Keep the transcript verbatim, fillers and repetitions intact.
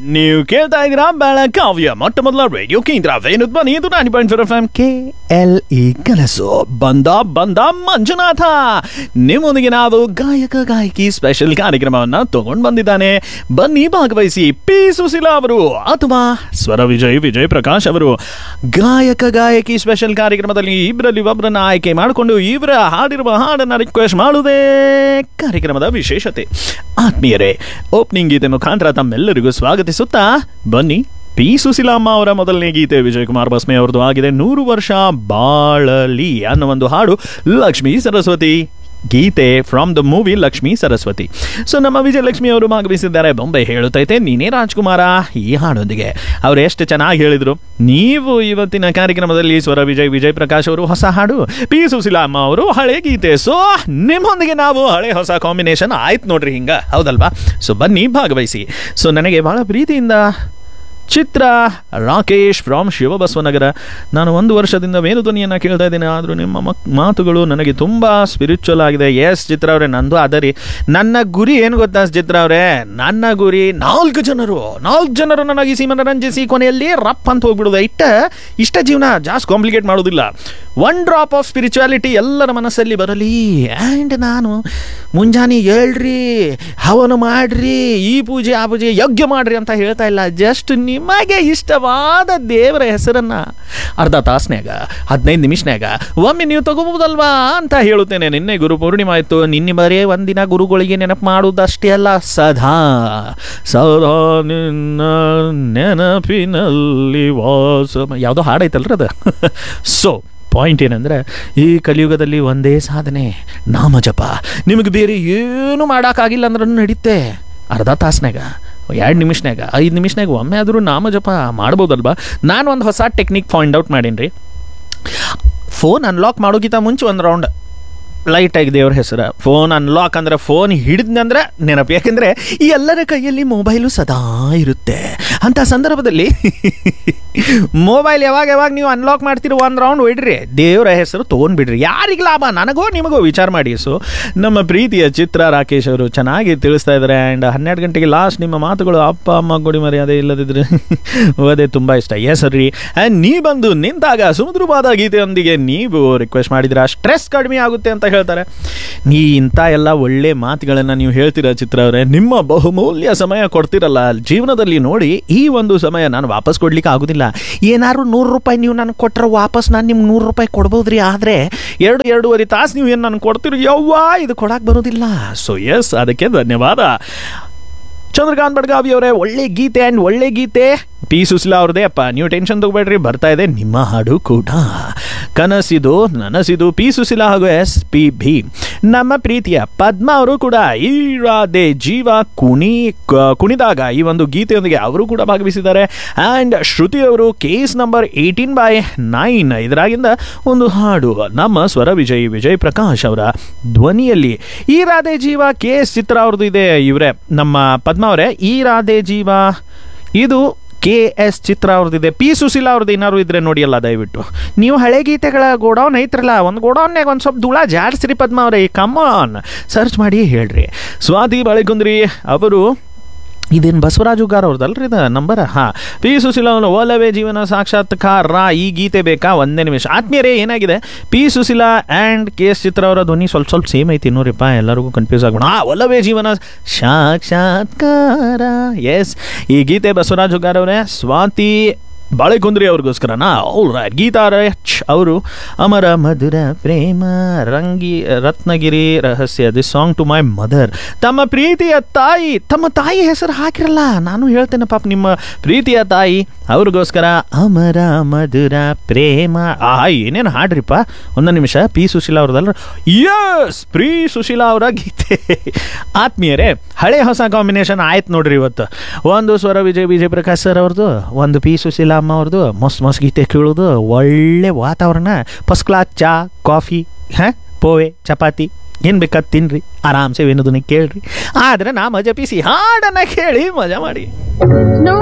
ನೀವು ಕೇಳ್ತಾ ಇದ್ದೀರಾ ಬೆಳಗಾವಿಯ ಮೊಟ್ಟ ಮೊದಲ ರೇಡಿಯೋ ಕೇಂದ್ರ ವೇಣುಧ್ವನಿ ಇದು ninety point four F M K L E ಕನಸು ಬಂದ ಬಂದ ಮಂಜುನಾಥ ನಿಮ್ಮೊಂದಿಗೆ ನಾವು ಗಾಯಕ ಗಾಯಕಿ ಸ್ಪೆಷಲ್ ಕಾರ್ಯಕ್ರಮವನ್ನ ತಗೊಂಡು ಬಂದಿದ್ದಾನೆ. ಬನ್ನಿ ಭಾಗವಹಿಸಿ. ಪಿ ಸುಶೀಲಾ ಅವರು ಅಥವಾ ಸ್ವರ ವಿಜಯ್ ವಿಜಯ್ ಪ್ರಕಾಶ್ ಅವರು ಗಾಯಕ ಗಾಯಕಿ ಸ್ಪೆಷಲ್ ಕಾರ್ಯಕ್ರಮದಲ್ಲಿ ಇಬ್ಬರಲ್ಲಿ ಒಬ್ಬರನ್ನ ಆಯ್ಕೆ ಮಾಡಿಕೊಂಡು ಇವರ ಹಾಡಿರುವ ಹಾಡನ್ನ ರಿಕ್ವೆಸ್ಟ್ ಮಾಡುವುದೇ ಕಾರ್ಯಕ್ರಮದ ವಿಶೇಷತೆ. ಆತ್ಮೀಯರೇ, ಓಪನಿಂಗ್ ಗೀತೆ ಮುಖಾಂತರ ತಮ್ಮೆಲ್ಲರಿಗೂ ಸ್ವಾಗತಿಸುತ್ತಾ ಬನ್ನಿ. ಪಿ ಸುಶೀಲಮ್ಮ ಅವರ ಮೊದಲನೇ ಗೀತೆ ವಿಜಯ್ ಕುಮಾರ್ ಬಸ್ಮೆ ಅವರದು ಆಗಿದೆ. ನೂರು ವರ್ಷ ಬಾಳಲಿ ಅನ್ನೋ ಒಂದು ಹಾಡು ಲಕ್ಷ್ಮೀ ಸರಸ್ವತಿ ಗೀತೆ from the movie Lakshmi Saraswati. So ನಮ್ಮ ವಿಜಯಲಕ್ಷ್ಮಿ ಅವರು ಭಾಗವಹಿಸಿದ್ದಾರೆ. ಬೊಂಬೆ ಹೇಳುತ್ತೈತೆ ನೀನೇ ರಾಜ್ಕುಮಾರ ಈ ಹಾಡೊಂದಿಗೆ. ಅವ್ರು ಎಷ್ಟು ಚೆನ್ನಾಗಿ ಹೇಳಿದ್ರು. ನೀವು ಇವತ್ತಿನ ಕಾರ್ಯಕ್ರಮದಲ್ಲಿ ಸ್ವರ ವಿಜಯ್ ವಿಜಯ್ ಪ್ರಕಾಶ್ ಅವರು ಹೊಸ ಹಾಡು, ಪಿ ಸುಶೀಲಮ್ಮ ಅವರು ಹಳೆ ಗೀತೆ. ಸೊ ನಿಮ್ಮೊಂದಿಗೆ ನಾವು ಹಳೆ ಹೊಸ ಕಾಂಬಿನೇಷನ್ ಆಯ್ತು ನೋಡ್ರಿ, ಹಿಂಗ ಹೌದಲ್ವಾ? ಸೊ ಬನ್ನಿ ಭಾಗವಹಿಸಿ. ಸೊ ನನಗೆ ಬಹಳ ಪ್ರೀತಿಯಿಂದ ಚಿತ್ರ ರಾಕೇಶ್ ಫ್ರಾಮ್ ಶಿವಬಸವನಗರ, ನಾನು ಒಂದು ವರ್ಷದಿಂದ ವೇಣುಧ್ವನಿಯನ್ನು ಕೇಳ್ತಾ ಇದ್ದೇನೆ, ಆದರೂ ನಿಮ್ಮ ಮಕ್ ಮಾತುಗಳು ನನಗೆ ತುಂಬ ಸ್ಪಿರಿಚುವಲ್ ಆಗಿದೆ. ಎಸ್ ಚಿತ್ರ ಅವರೇ, ನಂದು ಅದರಿ. ನನ್ನ ಗುರಿ ಏನು ಗೊತ್ತಾ ಚಿತ್ರ ಅವರೇ? ನನ್ನ ಗುರಿ ನಾಲ್ಕು ಜನರು ನಾಲ್ಕು ಜನರು ನನಗಿಸಿ ಮನರಂಜಿಸಿ ಕೊನೆಯಲ್ಲಿ ರಪ್ ಅಂತ ಹೋಗ್ಬಿಡೋದು. ಇಷ್ಟ ಇಷ್ಟ ಜೀವನ ಜಾಸ್ತಿ ಕಾಂಪ್ಲಿಕೇಟ್ ಮಾಡೋದಿಲ್ಲ. ಒನ್ ಡ್ರಾಪ್ ಆಫ್ ಸ್ಪಿರಿಚುಯಾಲಿಟಿ ಎಲ್ಲರ ಮನಸ್ಸಲ್ಲಿ ಬರಲಿ. ಆ್ಯಂಡ್ ನಾನು ಮುಂಜಾನೆ ಹೇಳ್ರಿ, ಹವನ ಮಾಡ್ರಿ, ಈ ಪೂಜೆ ಆ ಪೂಜೆ ಯಜ್ಞ ಮಾಡ್ರಿ ಅಂತ ಹೇಳ್ತಾ ಇಲ್ಲ. ಜಸ್ಟ್ ನಿಮಗೆ ಇಷ್ಟವಾದ ದೇವರ ಹೆಸರನ್ನು ಅರ್ಧ ತಾಸ್ನ್ಯಾಗ ಹದಿನೈದು ನಿಮಿಷನ್ಯಾಗ ಒಮ್ಮೆ ನೀವು ತಗೋಬಹುದಲ್ವಾ ಅಂತ ಹೇಳುತ್ತೇನೆ. ನಿನ್ನೆ ಗುರು ಪೂರ್ಣಿಮಾ ಆಯಿತು. ನಿನ್ನೆ ಬರೇ ಒಂದಿನ ಗುರುಗಳಿಗೆ ನೆನಪು ಮಾಡುವುದಷ್ಟೇ ಅಲ್ಲ, ಸದಾ ಸದಾ ನಿನ್ನ ನೆನಪಿನಲ್ಲಿ ವಾಸ ಯಾವುದೋ ಹಾಡೈತಲ್ರಿ ಅದು. ಸೊ ಪಾಯಿಂಟ್ ಏನಂದರೆ, ಈ ಕಲಿಯುಗದಲ್ಲಿ ಒಂದೇ ಸಾಧನೆ ನಾಮಜಪ. ನಿಮಗೆ ಬೇರೆ ಏನು ಮಾಡೋಕ್ಕಾಗಿಲ್ಲ ಅಂದ್ರೂ ನಡೀತೆ. ಅರ್ಧ ತಾಸ್ನಾಗ, ಎರಡು ನಿಮಿಷನಾಗ, ಐದು ನಿಮಿಷನಾಗ ಒಮ್ಮೆ ಆದರೂ ನಾಮಜಪ ಮಾಡ್ಬೋದಲ್ವಾ? ನಾನು ಒಂದು ಹೊಸ ಟೆಕ್ನಿಕ್ ಫೈಂಡ್ ಔಟ್ ಮಾಡೀನಿ ರೀ. ಫೋನ್ ಅನ್ಲಾಕ್ ಮಾಡೋಕ್ಕಿಂತ ಮುಂಚೆ ಒಂದು ರೌಂಡ್ ಲೈಟಾಗಿ ದೇವ್ರ ಹೆಸರು. ಫೋನ್ ಅನ್ಲಾಕ್ ಅಂದರೆ ಫೋನ್ ಹಿಡಿದ್ನಂದ್ರೆ ನೆನಪು. ಯಾಕೆಂದರೆ ಈ ಎಲ್ಲರ ಕೈಯಲ್ಲಿ ಮೊಬೈಲು ಸದಾ ಇರುತ್ತೆ. ಅಂಥ ಸಂದರ್ಭದಲ್ಲಿ ಮೊಬೈಲ್ ಯಾವಾಗ ಯಾವಾಗ ನೀವು ಅನ್ಲಾಕ್ ಮಾಡ್ತೀರಿ ಒಂದು ರೌಂಡ್ ಹೊಡ್ರಿ, ದೇವರ ಹೆಸರು ತೊಗೊಂಡ್ಬಿಡ್ರಿ. ಯಾರಿಗೆ ಲಾಭ? ನನಗೋ ನಿಮಗೋ ವಿಚಾರ ಮಾಡಿ. ಸೊ ನಮ್ಮ ಪ್ರೀತಿಯ ಚಿತ್ರ ರಾಕೇಶ್ ಅವರು ಚೆನ್ನಾಗಿ ತಿಳಿಸ್ತಾ ಇದ್ದಾರೆ. ಆ್ಯಂಡ್ ಹನ್ನೆರಡು ಗಂಟೆಗೆ ಲಾಸ್ಟ್ ನಿಮ್ಮ ಮಾತುಗಳು ಅಪ್ಪ ಅಮ್ಮ ಗುಡಿ ಮರ್ಯಾದೆ ಇಲ್ಲದಿದ್ರೆ ಅದೇ ತುಂಬ ಇಷ್ಟ. ಎಸ್ ರೀ. ಆ್ಯಂಡ್ ನೀ ಬಂದು ನಿಂತಾಗ ಸುಮಧುರವಾದ ಗೀತೆಯೊಂದಿಗೆ ನೀವು ರಿಕ್ವೆಸ್ಟ್ ಮಾಡಿದ್ರೆ ಸ್ಟ್ರೆಸ್ ಕಡಿಮೆ ಆಗುತ್ತೆ ಅಂತ ಹೇಳ್ತಾರೆ. ನೀ ಇಂಥ ಎಲ್ಲ ಒಳ್ಳೆ ಮಾತುಗಳನ್ನು ನೀವು ಹೇಳ್ತೀರ ಚಿತ್ರ ಅವರೇ. ನಿಮ್ಮ ಬಹುಮೂಲ್ಯ ಸಮಯ ಕೊಡ್ತಿರಲ್ಲ ಜೀವನದಲ್ಲಿ. ನೋಡಿ, ಈ ಒಂದು ಸಮಯ ನಾನು ವಾಪಸ್ ಕೊಡ್ಲಿಕ್ಕೆ ಆಗೋದಿಲ್ಲ. ಏನಾದ್ರು ನೂರು ರೂಪಾಯಿ ನೀವು ನನಗೆ ಕೊಟ್ಟರೆ ವಾಪಸ್ ನಾನು ನಿಮ್ಗೆ ನೂರು ರೂಪಾಯಿ ಕೊಡ್ಬೋದ್ರಿ. ಆದರೆ ಎರಡು ಎರಡೂವರೆ ತಾಸು ನೀವು ಏನು ನನಗೆ ಕೊಡ್ತೀರಿ, ಯವ್ವ ಇದು ಕೊಡಕ್ಕೆ ಬರೋದಿಲ್ಲ. ಸೊ ಎಸ್, ಅದಕ್ಕೆ ಧನ್ಯವಾದ. ಚಂದ್ರಕಾಂತ್ ಬಡ್ಗಾವಿ ಅವರೇ, ಒಳ್ಳೆ ಗೀತೆ ಆ್ಯಂಡ್ ಒಳ್ಳೆ ಗೀತೆ. ಪಿ ಸುಶೀಲಾ ಅವ್ರದೇ ಅಪ್ಪ, ನೀವು ಟೆನ್ಷನ್ ತಗೋಬೇಡ್ರಿ, ಬರ್ತಾ ಇದೆ ನಿಮ್ಮ ಹಾಡು ಕೂಡ. ಕನಸಿದು ನನಸಿದು ಪಿ ಸುಶೀಲಾ ಹಾಗೂ ಎಸ್ ಪಿ ಬಿ. ನಮ್ಮ ಪ್ರೀತಿಯ ಪದ್ಮ ಅವರು ಕೂಡ ಈ ರಾಧೆ ಜೀವ ಕುಣಿ ಕುಣಿದಾಗ ಈ ಒಂದು ಗೀತೆಯೊಂದಿಗೆ ಅವರು ಕೂಡ ಭಾಗವಹಿಸಿದ್ದಾರೆ. ಆ್ಯಂಡ್ ಶ್ರುತಿ ಅವರು case number eighteen by nine ಇದರಾಗಿಂದ ಒಂದು ಹಾಡು ನಮ್ಮ ಸ್ವರ ವಿಜಯ್ ವಿಜಯ್ ಪ್ರಕಾಶ್ ಅವರ ಧ್ವನಿಯಲ್ಲಿ. ಈ ರಾಧೆ ಜೀವ ಕೆ ಎಸ್ ಚಿತ್ರ ಅವ್ರದ್ದು ಇದೆ. ಇವರೇ ನಮ್ಮ ಪದ್ಮ ಅವರೇ. ಈ ರಾಧೆ ಜೀವ ಇದು ಕೆ ಎಸ್ ಚಿತ್ರ ಅವ್ರದ್ದಿದೆ. ಪಿ ಸುಶೀಲಾ ಅವ್ರದ್ದು ಏನಾದ್ರು ಇದ್ರೆ ನೋಡಿ ಅಲ್ಲ ದಯವಿಟ್ಟು. ನೀವು ಹಳೆ ಗೀತೆಗಳ ಗೋಡೌನ್ ಐತ್ರಲ್ಲ, ಒಂದು ಗೋಡೌನ್ಯಾಗ ಒಂದು ಸ್ವಲ್ಪ ಧೂಳ ಜಾಡ್ಸ್ರಿ ಪದ್ಮ ಅವರೇ. ಕಮಾನ್ ಸರ್ಚ್ ಮಾಡಿ ಹೇಳ್ರಿ. ಸ್ವಾತಿ ಬಾಳೆಕುಂದ್ರಿ ಅವರು, ಇದೇನು ಬಸವರಾಜ್ ಉಗಾರ್ ಅವ್ರದ್ದಲ್ರಿ ಇದು ನಂಬರ್. ಹಾಂ, ಪಿ ಸುಶೀಲಾ ಅವನು ಒಲವೇ ಜೀವನ ಸಾಕ್ಷಾತ್ಕಾರ ಈ ಗೀತೆ ಬೇಕಾ? ಒಂದೇ ನಿಮಿಷ. ಆತ್ಮೀಯರೇ, ಏನಾಗಿದೆ, P Sushila and K S ಚಿತ್ರ ಅವರ ಧ್ವನಿ ಸ್ವಲ್ಪ ಸ್ವಲ್ಪ ಸೇಮ್ ಐತಿ ನೋಡ್ರಿಪ್ಪ, ಎಲ್ಲರಿಗೂ ಕನ್ಫ್ಯೂಸ್ ಆಗ್ಬೇಡ. ಹಾಂ, ಒಲವೇ ಜೀವನ ಸಾಕ್ಷಾತ್ಕಾರ. ಎಸ್, ಈ ಗೀತೆ ಬಸವರಾಜ್ ಉಗಾರ್ ಅವರೇ, ಸ್ವಾತಿ ಬಾಳೆಕುಂದ್ರಿ ಅವ್ರಿಗೋಸ್ಕರನಾ? All right. ಗೀತಾ ರಚ್ ಅವರು ಅಮರ ಮಧುರ ಪ್ರೇಮ ರಂಗಿ ರತ್ನಗಿರಿ ರಹಸ್ಯ the song to my mother. ತಮ್ಮ ಪ್ರೀತಿಯ ತಾಯಿ, ತಮ್ಮ ತಾಯಿ ಹೆಸರು ಹಾಕಿರಲ್ಲ, ನಾನು ಹೇಳ್ತೇನೆ ಪಾಪ ನಿಮ್ಮ ಪ್ರೀತಿಯ ತಾಯಿ ಅವ್ರಿಗೋಸ್ಕರ ಅಮರ ಮಧುರ ಪ್ರೇಮ. ಆ ಏನೇನು ಹಾಡ್ರಿಪ್ಪ, ಒಂದು ನಿಮಿಷ. P Sushila ಅವ್ರದಲ್ಲ? Yes, pre Sushila ಅವರ ಗೀತೆ. ಆತ್ಮೀಯರೇ, ಹಳೆ ಹೊಸ ಕಾಂಬಿನೇಷನ್ ಆಯ್ತು ನೋಡ್ರಿ ಇವತ್ತು. ಒಂದು ಸ್ವರ ವಿಜಯ್ ವಿಜಯ್ ಪ್ರಕಾಶ್ ಸರ್ ಅವ್ರದ್ದು, ಒಂದು ಪಿ ಸುಶೀಲಾ ಅಮ್ಮ ಅವ್ರದ್ದು. ಮಸ್ತ್ ಮಸ್ತ್ ಗೀತೆ ಕೇಳೋದು, ಒಳ್ಳೆ ವಾತಾವರಣ, ಫಸ್ಟ್ ಕ್ಲಾಸ್ ಚಾ ಕಾಫಿ, ಹಾಂ ಪೋವೆ ಚಪಾತಿ ಏನು ಬೇಕಾದ ತಿನ್ರಿ, ಆರಾಮ್ಸೆ ವೇಣುಧ್ವನಿ ಕೇಳ್ರಿ. ಆದರೆ ನಾ ಮಜಾ ಪೀಸಿ ಹಾಡನ್ನು ಕೇಳಿ ಮಜಾ ಮಾಡಿ.